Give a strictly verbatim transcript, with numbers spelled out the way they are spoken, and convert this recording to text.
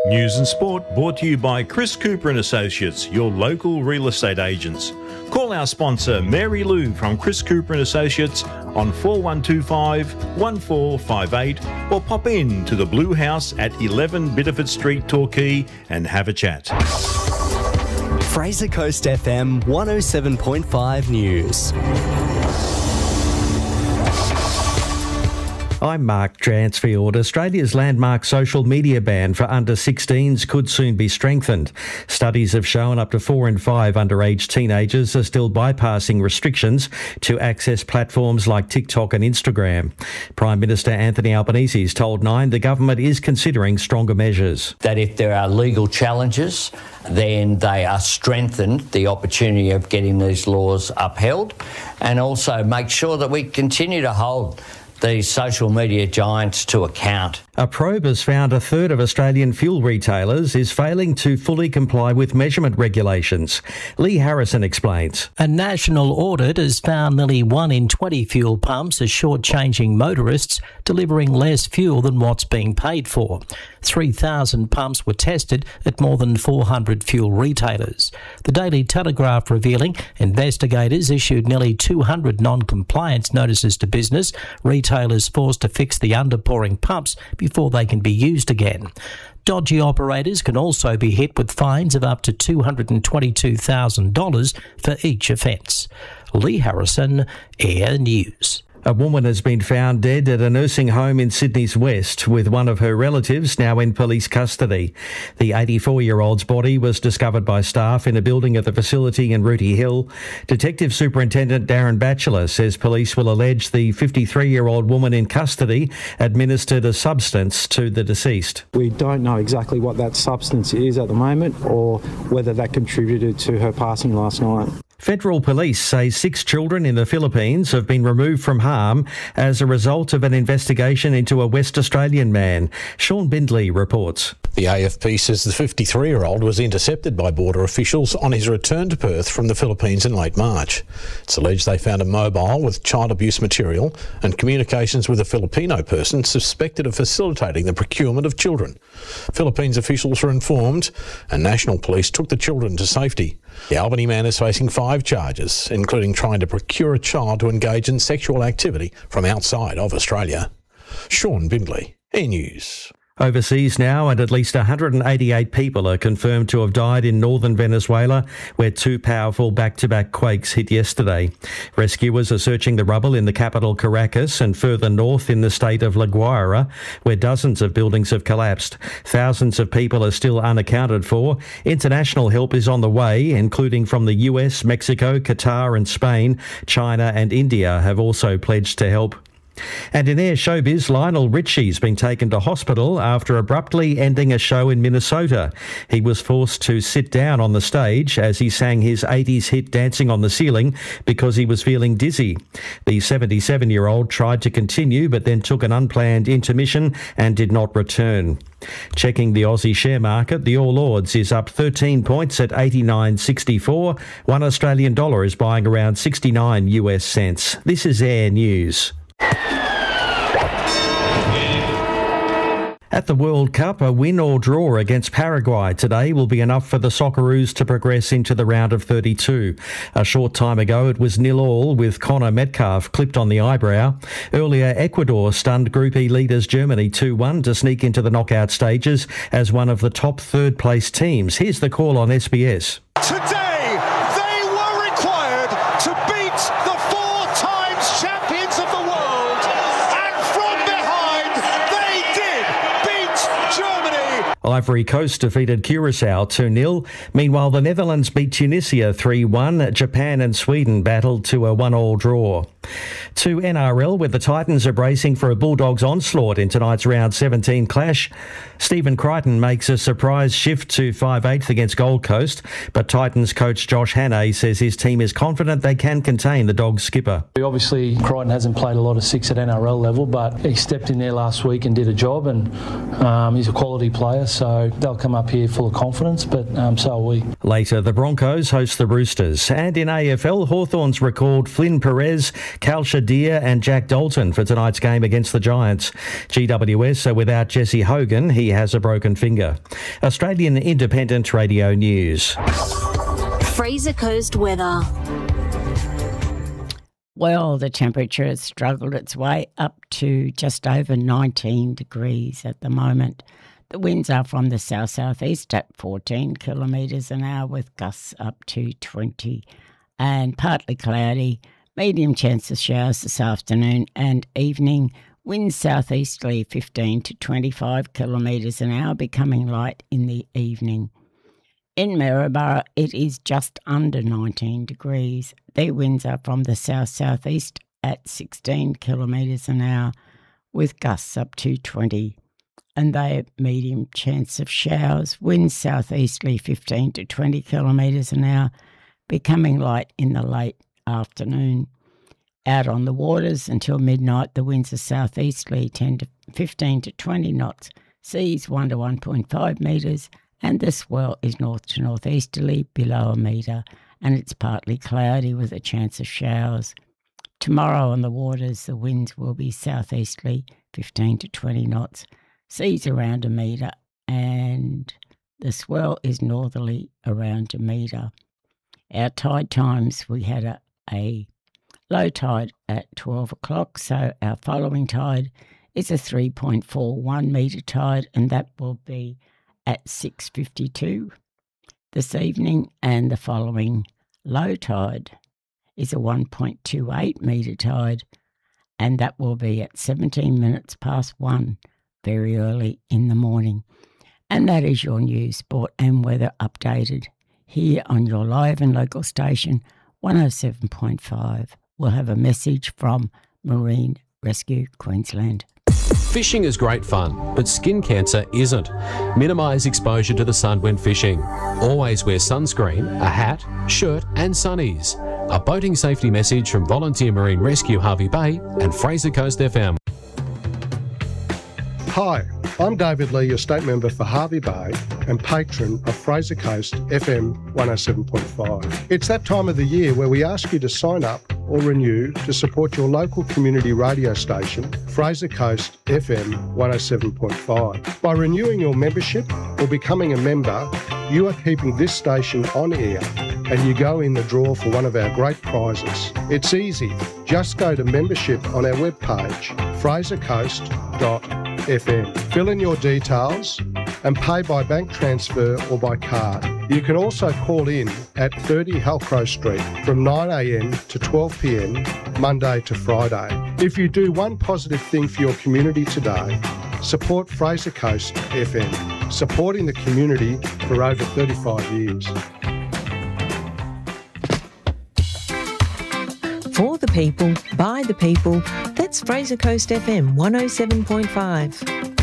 News and Sport brought to you by Chris Cooper and Associates, your local real estate agents. Call our sponsor Mary Lou from Chris Cooper and Associates on four one two five, one four five eight or pop in to the Blue House at eleven Biddeford Street, Torquay and have a chat. Fraser Coast F M one oh seven point five News. I'm Mark Dransfield. Australia's landmark social media ban for under sixteens could soon be strengthened. Studies have shown up to four in five underage teenagers are still bypassing restrictions to access platforms like TikTok and Instagram. Prime Minister Anthony Albanese has told Nine the government is considering stronger measures. That if there are legal challenges, then they are strengthened, the opportunity of getting these laws upheld, and also make sure that we continue to hold these social media giants to account. A probe has found a third of Australian fuel retailers is failing to fully comply with measurement regulations. Lee Harrison explains. A national audit has found nearly one in twenty fuel pumps are shortchanging motorists, delivering less fuel than what's being paid for. three thousand pumps were tested at more than four hundred fuel retailers. The Daily Telegraph revealing investigators issued nearly two hundred non-compliance notices to business, retailers forced to fix the underpouring pumps before they can be used again. Dodgy operators can also be hit with fines of up to two hundred twenty-two thousand dollars for each offence. Lee Harrison, Air News. A woman has been found dead at a nursing home in Sydney's West, with one of her relatives now in police custody. The eighty-four-year-old's body was discovered by staff in a building at the facility in Rooty Hill. Detective Superintendent Darren Batchelor says police will allege the fifty-three-year-old woman in custody administered a substance to the deceased. We don't know exactly what that substance is at the moment or whether that contributed to her passing last night. Federal police say six children in the Philippines have been removed from harm as a result of an investigation into a West Australian man. Sean Bindley reports. The A F P says the fifty-three-year-old was intercepted by border officials on his return to Perth from the Philippines in late March. It's alleged they found a mobile with child abuse material and communications with a Filipino person suspected of facilitating the procurement of children. Philippines officials were informed and National Police took the children to safety. The Albany man is facing five charges, including trying to procure a child to engage in sexual activity from outside of Australia. Sean Bindley, Air News. Overseas now, and at least one hundred eighty-eight people are confirmed to have died in northern Venezuela, where two powerful back-to-back quakes hit yesterday. Rescuers are searching the rubble in the capital Caracas and further north in the state of La Guaira, where dozens of buildings have collapsed. Thousands of people are still unaccounted for. International help is on the way, including from the U S, Mexico, Qatar and Spain. China and India have also pledged to help. And in Air Showbiz, Lionel Richie's been taken to hospital after abruptly ending a show in Minnesota. He was forced to sit down on the stage as he sang his eighties hit Dancing on the Ceiling because he was feeling dizzy. The seventy-seven-year-old tried to continue but then took an unplanned intermission and did not return. Checking the Aussie share market, the All Ords is up thirteen points at eighty-nine sixty-four. One Australian dollar is buying around sixty-nine U S cents. This is Air News. At the World Cup, a win or draw against Paraguay today will be enough for the Socceroos to progress into the round of thirty-two. A short time ago, it was nil all with Connor Metcalf clipped on the eyebrow. Earlier, Ecuador stunned Group E leaders Germany two one to sneak into the knockout stages as one of the top third-place teams. Here's the call on S B S. Today, they were required to beat the four times champions of the world, and from behind, they did beat Germany. Ivory Coast defeated Curacao two nil. Meanwhile, the Netherlands beat Tunisia three one. Japan and Sweden battled to a one all draw. To N R L, where the Titans are bracing for a Bulldogs onslaught in tonight's round seventeen clash. Stephen Crichton makes a surprise shift to five eighth against Gold Coast, but Titans coach Josh Hannay says his team is confident they can contain the Dogs skipper. Obviously, Crichton hasn't played a lot of six at N R L level, but he stepped in there last week and did a job, and um, he's a quality player, so they'll come up here full of confidence, but um, so are we. Later, the Broncos host the Roosters, and in A F L, Hawthorns recalled Flynn Perez, Cal Shedeur Badir and Jack Dalton for tonight's game against the Giants. G W S are without Jesse Hogan. He has a broken finger. Australian Independent Radio News. Fraser Coast weather. Well, the temperature has struggled its way up to just over nineteen degrees at the moment. The winds are from the south-southeast at fourteen kilometres an hour with gusts up to twenty, and partly cloudy, medium chance of showers this afternoon and evening. Winds southeasterly fifteen to twenty-five kilometres an hour, becoming light in the evening. In Maryborough, it is just under nineteen degrees. The winds are from the south-southeast at sixteen kilometres an hour with gusts up to twenty, and they have medium chance of showers. Winds southeasterly fifteen to twenty kilometres an hour, becoming light in the late afternoon. Out on the waters until midnight, the winds are southeasterly ten to fifteen to twenty knots, seas one to one point five metres, and the swell is north to northeasterly below a metre, and it's partly cloudy with a chance of showers. Tomorrow on the waters, the winds will be southeasterly fifteen to twenty knots, seas around a metre, and the swell is northerly around a metre. Our tide times, we had a, a low tide at twelve o'clock, so our following tide is a three point four one metre tide, and that will be at six fifty-two this evening, and the following low tide is a one point two eight metre tide, and that will be at seventeen minutes past one very early in the morning. And that is your news, sport and weather updated here on your live and local station one oh seven point five. We'll have a message from Marine Rescue Queensland. Fishing is great fun, but skin cancer isn't. Minimise exposure to the sun when fishing. Always wear sunscreen, a hat, shirt and sunnies. A boating safety message from Volunteer Marine Rescue Hervey Bay and Fraser Coast F M. Hi, I'm David Lee, your state member for Hervey Bay and patron of Fraser Coast F M one oh seven point five. It's that time of the year where we ask you to sign up or renew to support your local community radio station, Fraser Coast F M one oh seven point five. By renewing your membership or becoming a member, you are keeping this station on air and you go in the draw for one of our great prizes. It's easy. Just go to membership on our webpage, fraser coast dot f m. Fill in your details and pay by bank transfer or by card. You can also call in at thirty Halcrow Street from nine a m to twelve p m Monday to Friday. If you do one positive thing for your community today, support Fraser Coast F M, supporting the community for over thirty-five years. For the people, by the people, that's Fraser Coast F M one oh seven point five.